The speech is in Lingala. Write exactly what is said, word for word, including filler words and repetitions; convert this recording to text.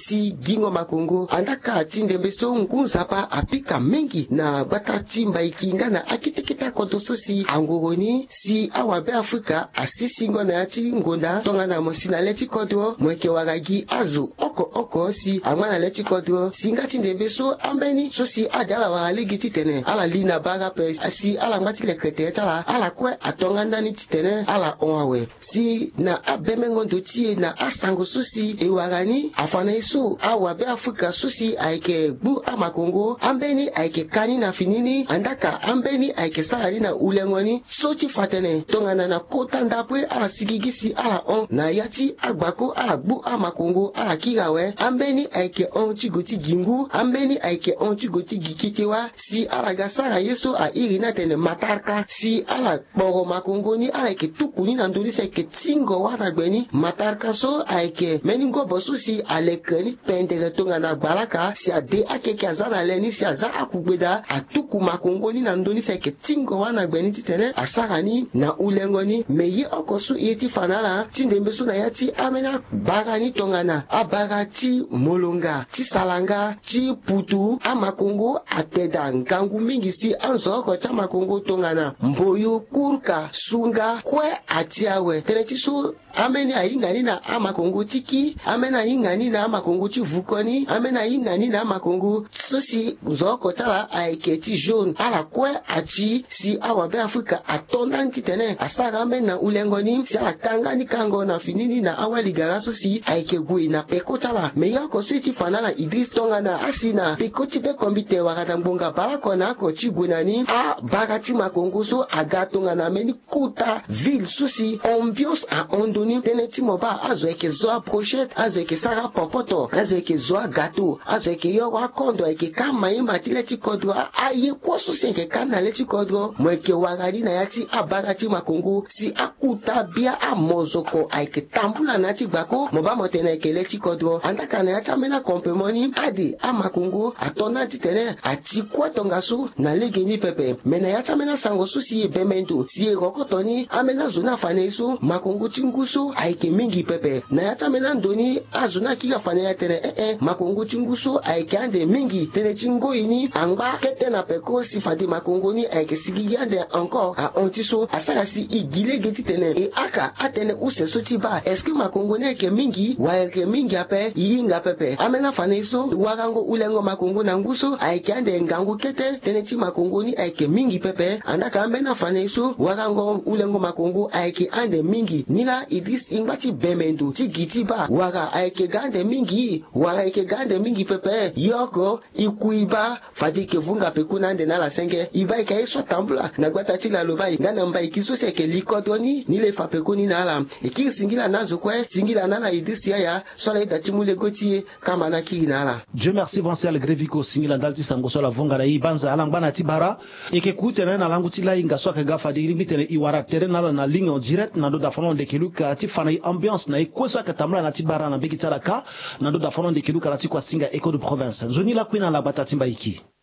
si gingo makongo andaka tindembe so ngunza pa apika mengi na bata timba ikinga na akiteketa kontoso si angogoni si awabe Afrika asisi ngona yati ngonda tonga na mosina leti kodro mweke waragi azu oko oko si amana leti kodro si ngati ndembe so ambeni so si adala wa ligi titene ala lina baga pe si ala ngati le krete tala ala kwe atonga ndani titene ala onwe si na abeme ngondo tie na asango so si ewagani afana iso awabe Afrika so si aike bu amakongo ambeni aike kani na finini andaka ambeni aike sahari na ulengoni so ti fatene tonga na na kota ndapwe ala sigigisi ala on na yati agbako ala bu amakongo ala kigawe ambeni aike on chigoti gingu ambeni aike on chigoti gikitewa si ala gasara yeso a irina tene matarka si ala boro makongo ni ala ke tukuni na ndoni se ke tingo wana gbeni matarka so aike meningo boso si alekeni pendere tonga na balaka si ade akeke azana leni si aza akugbeda atuku makongo ni na ndoni se ke tingo wana gbeni titene asarani na ulengoni meyi okosu yeti fanala tindembe so na yati amena barani tongana abara ti molonga ti salanga ti putu amakongo ateda ngangu mingi si anzoko cha makongo tongana mboyo kurka sunga kwe atiawe teneti so ameni ayingani na amakongo tiki amena ayingani na amakongo ti vukoni amena ayingani na amakongo so si nzoko tala aiketi jaune ala kwe achi si awabe Afrika atonda ntitene asara amena na ulengoni si ala kanga ni kango na finini na awali garaso si aike gui na pekotala meya ko switi fanala Idris tonga na asina pekoti be kombite wakata mbonga balako na ko chigunani a bagati makongo so agatonga na meni kuta ville susi ambiance a ondoni teneti moba azo eke zoa pochette azo eke sara popoto azo eke zoa gâteau azo eke yo wa kondo eke kama ima tileti kodro aye ko susi eke kana leti kodro mweke waradi na yati a bagati makongo si akuta bia a mozoko aike tambula na ti gbako moba motena eke leti kodro andaka na yati amena kompemoni adi a makongo atona titene ati kwa tonga so na legeni pepe mena yati amena sango so si bemendo si rokotoni amena zona fane so makongo tinguso aike mingi pepe na yati amena ndoni azona kika fane ya tere eh eh makongo tinguso aike ande mingi tene tingo ini angba kete na peko si fadi makongo ni aike sigi yande encore a ontiso asara si igile geti tene e aka atene use so tiba eske makongo ne ke mingi wa ke mingi ape yinga pepe amena fane so warango ulengo makongo na nguso aike ande ngangu kete tene ti makongo ni aike mingi pepe andaka amena fane so warango ulengo makongo aike ande mingi nila Idris ingati bemendo ti giti ba wara aike gande mingi wara aike gande mingi pepe yoko ikuiba fadike vunga pekuna ande na la senge iba ike so tambula na gwata ti la loba ngana mba ikiso se ke likodoni ni le fa pekuni na la iki singila nazo kwe singila na la Idris ya so la idati mule gotie kama na ki na la. Dieu merci Vincent Greviko singila ndalti sango so la vonga la ibanza alangba ti bara eke kutene na langu ti la inga so ke gafa di limite ne iwara tere na na ligne en direct na do da fonon de keluka ti fana ambiance na ikoso ka tamla na ti bara na beki talaka na do da fonon de keluka la ti kwa singa eco de province zoni la kwina la batatimba iki